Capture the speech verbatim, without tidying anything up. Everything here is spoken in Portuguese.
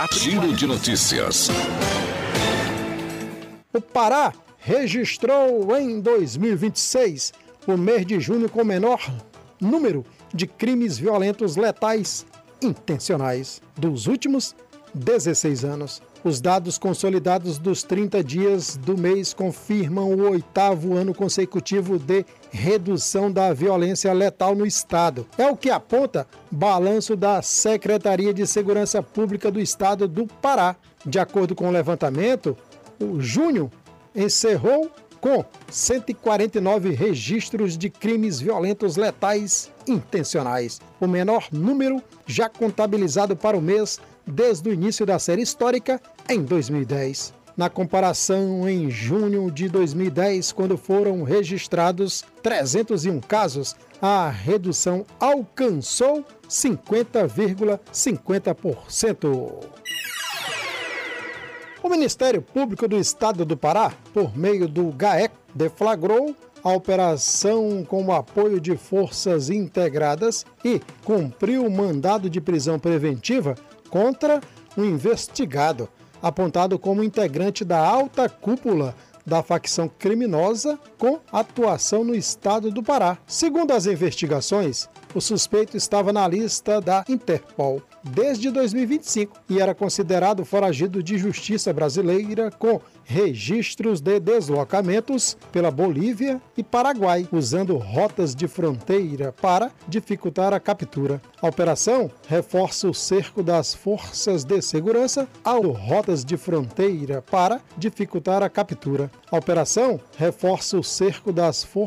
Giro de notícias. O Pará registrou em dois mil e vinte e seis o mês de junho com o menor número de crimes violentos letais intencionais dos últimos dezesseis anos. Os dados consolidados dos trinta dias do mês confirmam o oitavo ano consecutivo de redução da violência letal no Estado. É o que aponta balanço da Secretaria de Segurança Pública do Estado do Pará. De acordo com o levantamento, o junho encerrou com cento e quarenta e nove registros de crimes violentos letais intencionais, o menor número já contabilizado para o mês desde o início da série histórica em dois mil e dez. Na comparação, em junho de dois mil e dez, quando foram registrados trezentos e um casos, a redução alcançou cinquenta vírgula cinquenta por cento. O Ministério Público do Estado do Pará, por meio do GAECO, deflagrou a operação com o apoio de forças integradas e cumpriu o mandado de prisão preventiva contra um investigado, apontado como integrante da alta cúpula da facção criminosa com atuação no estado do Pará. Segundo as investigações, o suspeito estava na lista da Interpol desde dois mil e vinte e cinco e era considerado foragido de justiça brasileira com registros de deslocamentos pela Bolívia e Paraguai, usando rotas de fronteira para dificultar a captura. A operação reforça o cerco das forças de segurança ao rotas de fronteira para dificultar a captura. A operação reforça o cerco das forças